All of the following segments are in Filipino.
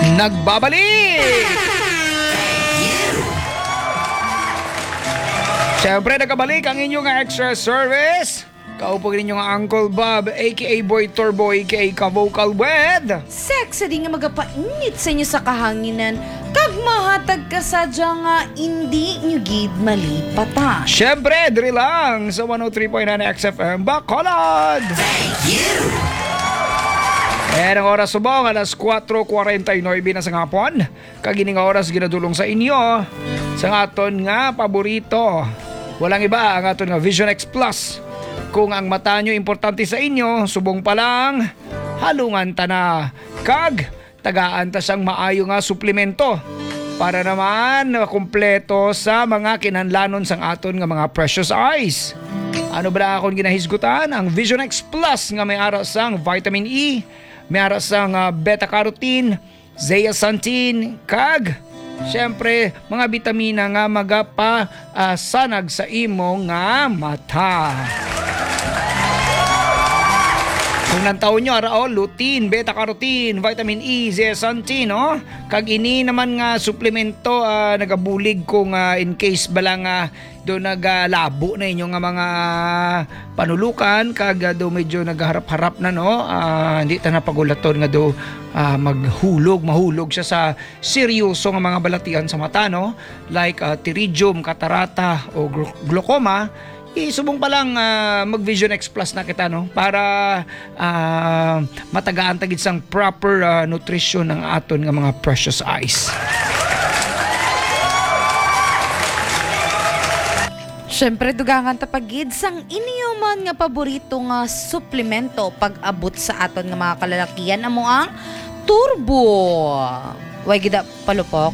nagbabalik! Siyempre, nakabalik ang inyong extra service. Kaupo rin inyong Uncle Bob, aka Boy Turbo, aka Ka-Vocal with Sexy din nga magapainit sa inyo sa kahanginan. Kag mahatag ka sadya nga hindi nyo gid malipatan. Siyempre, diri lang sa 103.9 XFM Bacolod. Ang oras subong, alas 4:49 na sa ngapon. Kagining oras ginadulong sa inyo sa aton nga paborito. Walang iba ang aton nga Vision X Plus. Kung ang mata nyo importante sa inyo, subong pa lang, halungan ta na. Kag, tagaan ta siyang maayo nga suplemento para naman kumpleto sa mga kinahanglanon sang aton nga mga precious eyes. Ano ba akong ginahisgutan? Ang Vision X Plus nga may ara sang vitamin E, may ara sang beta-carotene, zeaxanthin, kag siyempre, mga bitamina nga magapasanag sa imo nga mata. Kung nantaon nyo, lutein, beta-carotene, vitamin E, zeaxanthin, no? Kag ini naman nga suplemento, nagabulig kung in case balang do naglabo na inyo nga mga panulukan, kag do medyo nagharap-harap na, no? Hindi ta napagulaton nga do mahulog siya sa seryoso nga mga balatian sa mata, no? Like pterygium, catarata o glaucoma. Isubong pa lang mag-Vision X Plus na kita, no? Para matagaan tagid sang proper nutrition ng aton nga mga precious eyes. Siyempre, dugangan tapagid sang inyo man nga paborito nga suplemento pag-abot sa aton nga mga kalalakian amo ang Turbo. Way gida palupok.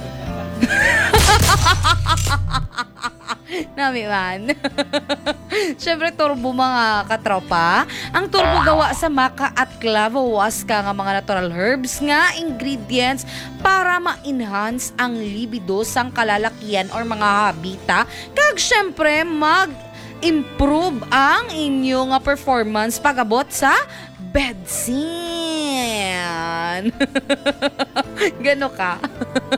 Nami man. Siyempre, Turbo mga katropa. Ang Turbo gawa sa maca at clavohuasca nga mga natural herbs nga ingredients para ma-enhance ang libido sang kalalakian or mga habita. Kag siyempre, mag-improve ang inyong performance pag-abot sa bedsin. Gano ka?